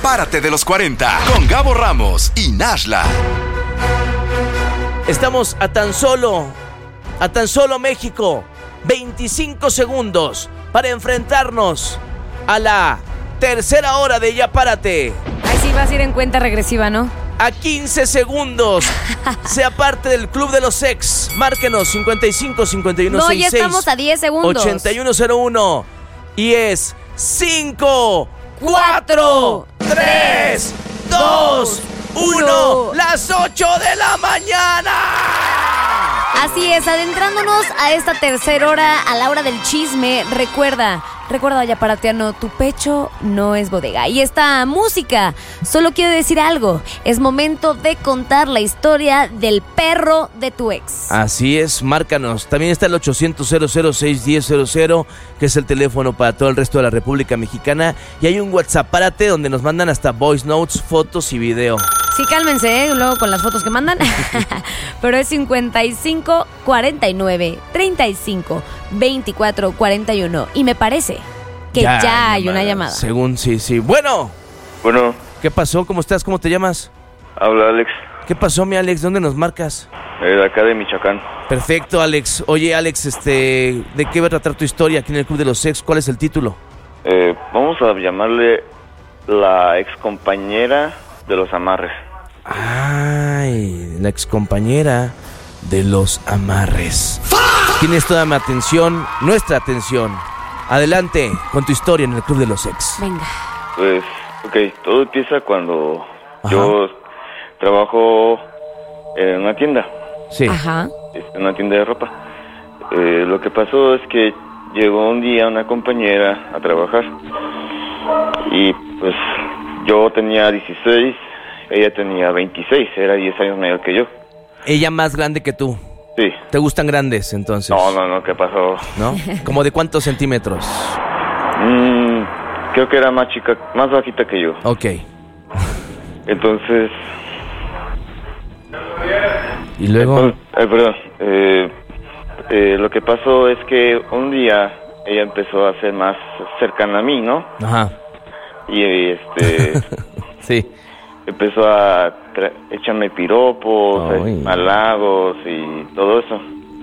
Párate de los 40 con Gabo Ramos y Nashla. Estamos a tan solo México, 25 segundos para enfrentarnos a la tercera hora de Ya Párate. Ahí sí vas a ir en cuenta regresiva, ¿no? A 15 segundos. Sea parte del Club de los Ex. Márquenos 55 51 No, 66 ya estamos a 10 segundos. 8101. Y es 5, 4, 3, 2, 1. Las 8 de la mañana. Así es, adentrándonos a esta tercera hora, a la hora del chisme. Recuerda, yaparateano, tu pecho no es bodega. Y esta música solo quiere decir algo. Es momento de contar la historia del perro de tu ex. Así es, márcanos. También está el 800-006-1000, que es el teléfono para todo el resto de la República Mexicana. Y hay un WhatsApp, párate, donde nos mandan hasta voice notes, fotos y video. Sí, cálmense, luego con las fotos que mandan. Pero es 55 49 35 24 41. Y me parece que ya hay una llamada. Según sí. Bueno. ¿Qué pasó? ¿Cómo estás? ¿Cómo te llamas? Habla Alex. ¿Qué pasó, mi Alex? ¿Dónde nos marcas? De acá de Michoacán. Perfecto, Alex. Oye, Alex, ¿de qué va a tratar tu historia aquí en el Club de los Ex? ¿Cuál es el título? Vamos a llamarle la excompañera de los amarres. Ay, la excompañera de los amarres. Tienes toda mi atención, nuestra atención. Adelante con tu historia en el Club de los Ex. Venga. Pues, todo empieza cuando yo trabajo en una tienda. Sí. Ajá. En una tienda de ropa. Lo que pasó es que llegó un día una compañera a trabajar. Y pues yo tenía 16, ella tenía 26, era 10 años mayor que yo. Ella más grande que tú. Sí. ¿Te gustan grandes, entonces? No, ¿qué pasó? ¿No? ¿Cómo de cuántos centímetros? Creo que era más chica, más bajita que yo. Ok. Entonces... ¿Y luego? Lo que pasó es que un día ella empezó a ser más cercana a mí, ¿no? Ajá. Y sí. Empezó a echarme piropos, halagos y todo eso.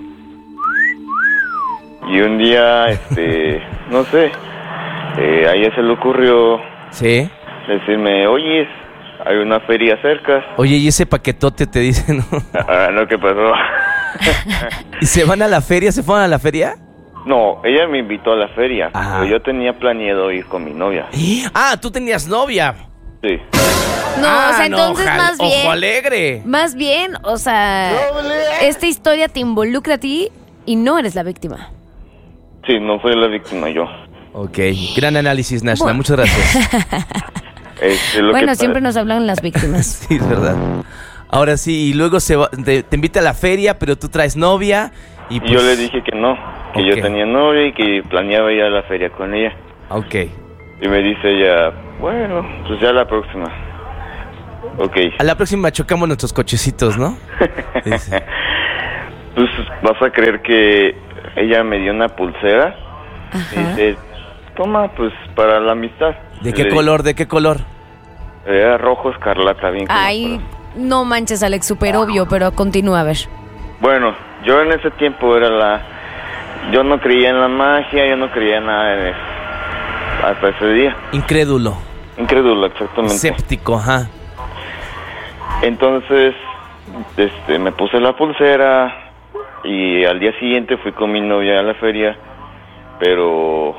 Y un día, no sé, a ella se le ocurrió decirme, oye, hay una feria cerca. Oye, ¿y ese paquetote te dice, no? No, ¿qué pasó? ¿Y se van a la feria? ¿Se fueron a la feria? No, ella me invitó a la feria, Ajá. pero yo tenía planeado ir con mi novia. Ah, tú tenías novia. Sí. No, o sea, entonces más bien... ¡Ojo alegre! Más bien, o sea, esta historia te involucra a ti y no eres la víctima. Sí, no fui la víctima yo. Ok, gran análisis, Nashla, muchas gracias. Bueno, siempre nos hablan las víctimas. Sí, es verdad. Ahora sí, y luego te invita a la feria, pero tú traes novia y pues... yo le dije que no, que yo tenía novia y que planeaba ir a la feria con ella. Ok. Y me dice ella, bueno, pues ya la próxima. Ok. A la próxima chocamos nuestros cochecitos, ¿no? Dice. Pues vas a creer que ella me dio una pulsera. Ajá. Y dice, toma, pues para la amistad. ¿De qué color? ¿De qué color? Era rojo escarlata, bien. Ay, no manches, Alex, súper obvio, pero continúa, a ver. Bueno, yo en ese tiempo yo no creía en la magia, yo no creía en nada de eso. Hasta ese día. Incrédulo, exactamente. escéptico, ajá. Entonces, me puse la pulsera y al día siguiente fui con mi novia a la feria, pero...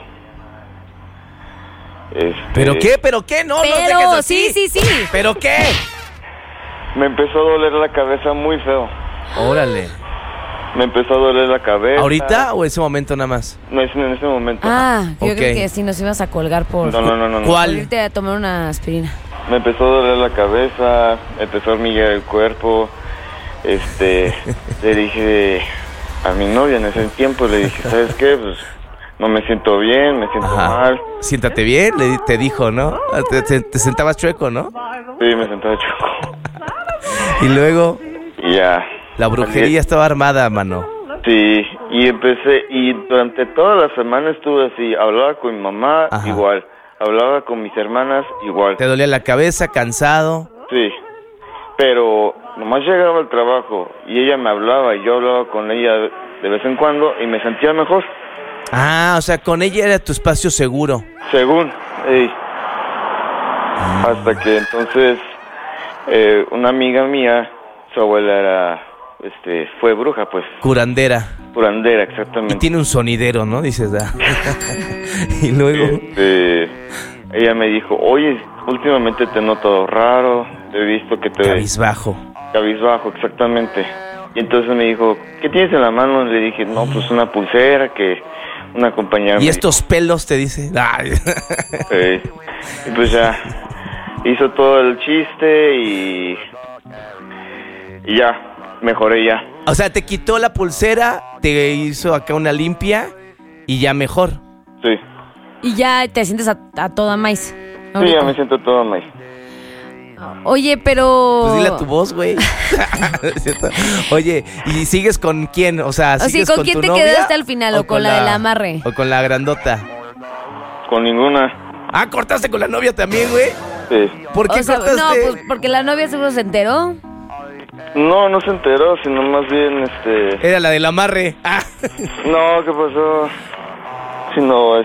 ¿Pero qué? ¿Pero qué? No, pero, no dejes así. Sí. ¿Pero qué? Me empezó a doler la cabeza muy feo. Órale. Me empezó a doler la cabeza. ¿Ahorita o ese momento nada más? No, es en ese momento. Yo creo que sí nos ibas a colgar por... No. ¿Cuál? Por irte a tomar una aspirina. Me empezó a doler la cabeza, me empezó a hormiguear el cuerpo. Le dije a mi novia en ese tiempo, le dije, ¿sabes qué? Pues no me siento bien, me siento mal. Siéntate bien, te dijo, ¿no? Te sentabas chueco, ¿no? Sí, me sentaba chueco. Y luego... Ya. La brujería estaba armada, mano. Sí, y durante toda la semana estuve así, hablaba con mi mamá, igual, hablaba con mis hermanas igual. ¿Te dolía la cabeza, cansado? Sí, pero nomás llegaba al trabajo y ella me hablaba y yo hablaba con ella de vez en cuando y me sentía mejor. Ah, o sea, con ella era tu espacio seguro. Según, hasta que entonces una amiga mía, su abuela era, fue bruja, pues. Curandera. Curandera, exactamente. Y tiene un sonidero, ¿no? Dices, Y luego... ella me dijo, oye, últimamente te he notado raro, te he visto que te... Cabizbajo. Cabizbajo, exactamente. Y entonces me dijo, ¿qué tienes en la mano? Le dije, no, pues una pulsera que una compañera... ¿Y estos pelos te dice? Y pues ya, hizo todo el chiste y ya, mejoré ya. O sea, te quitó la pulsera, te hizo acá una limpia y ya mejor. Sí. Y ya te sientes a toda maíz. Sí, ya me siento todo maíz. Oye, pero... Pues dile a tu voz, güey. Oye, ¿y sigues con quién? O sea, ¿sigues ¿con quién tu te novia? quedaste al final o con la del amarre? ¿O con la grandota? Con ninguna. Ah, ¿cortaste con la novia también, güey? Sí. ¿Por qué cortaste? No, pues porque la novia seguro se enteró. No, no se enteró, sino más bien, Era la del amarre. No, ¿qué pasó? Sino,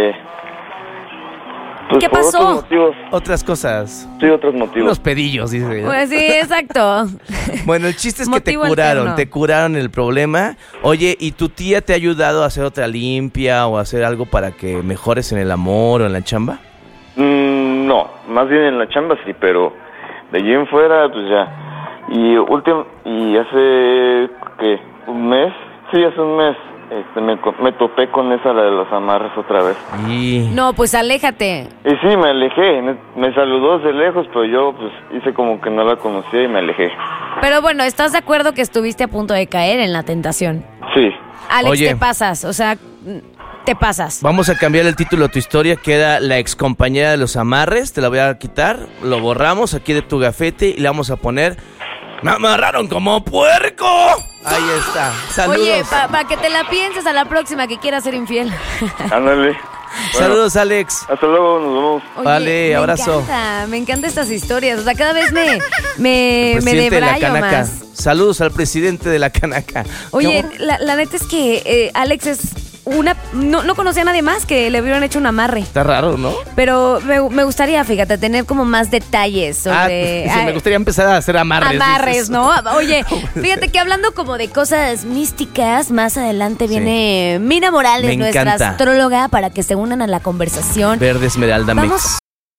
pues ¿qué por pasó? otros motivos. Otras cosas. Sí, otros motivos. Unos pedillos, dice. Pues sí, exacto. Bueno, el chiste es que te Motivo curaron, alterno. te curaron el problema. Oye, ¿y tu tía te ha ayudado a hacer otra limpia o a hacer algo para que mejores en el amor o en la chamba? No, más bien en la chamba sí, pero de allí en fuera, pues ya. Y hace, ¿qué? ¿Un mes? Sí, hace un mes. Me topé con esa, la de los amarres otra vez. Y... No, pues aléjate. Y sí, me alejé. Me saludó desde lejos, pero yo pues hice como que no la conocía y me alejé. Pero bueno, ¿estás de acuerdo que estuviste a punto de caer en la tentación? Sí. Alex, Oye. te pasas, o sea, te pasas. Vamos a cambiar el título de tu historia, que era la excompañera de los amarres. Te la voy a quitar, lo borramos aquí de tu gafete y le vamos a poner... ¡Me amarraron como puerco! Ahí está. Saludos. Oye, para que te la pienses a la próxima que quieras ser infiel. Ándale. Bueno, Saludos, Alex. hasta luego, nos vemos. Oye, Vale, abrazo. Me encantan estas historias. O sea, cada vez me Presidente de la debrayo Canaca. más. Saludos al presidente de la Canaca. Oye, ¿Cómo? la neta es que Alex es una... No conocía a nadie más que le hubieran hecho un amarre. Está raro, ¿no? Pero me gustaría, fíjate, tener como más detalles sobre... Me gustaría empezar a hacer amarres. Amarres, dices. ¿no? Oye, fíjate que hablando como de cosas místicas, más adelante viene Mina Morales, Me nuestra encanta. astróloga, para que se unan a la conversación. Verde Esmeralda Vamos Mix.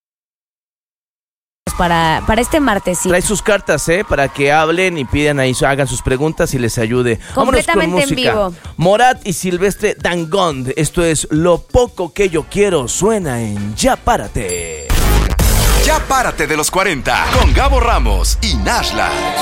para este martes, sí. Trae sus cartas, para que hablen y pidan ahí, hagan sus preguntas y les ayude. Vámonos con Completamente en música. vivo. Morat y Silvestre Dangond. Esto es Lo Poco Que Yo Quiero. Suena en Ya Párate. Ya párate de los 40 con Gabo Ramos y Nashla.